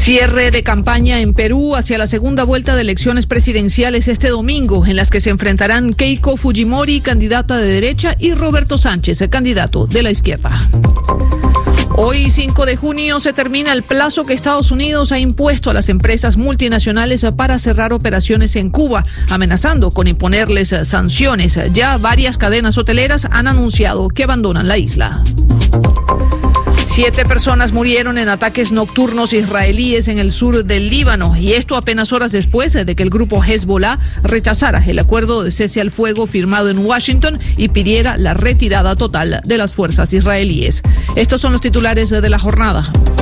Cierre de campaña en Perú hacia la segunda vuelta de elecciones presidenciales este domingo, en las que se enfrentarán Keiko Fujimori, candidata de derecha, y Roberto Sánchez, el candidato de la izquierda. Hoy, 5 de junio, se termina el plazo que Estados Unidos ha impuesto a las empresas multinacionales para cerrar operaciones en Cuba, amenazando con imponerles sanciones. Ya varias cadenas hoteleras han anunciado que abandonan la isla. 7 personas murieron en ataques nocturnos israelíes en el sur del Líbano, y esto apenas horas después de que el grupo Hezbollah rechazara el acuerdo de cese al fuego firmado en Washington y pidiera la retirada total de las fuerzas israelíes. Estos son los titulares de la jornada.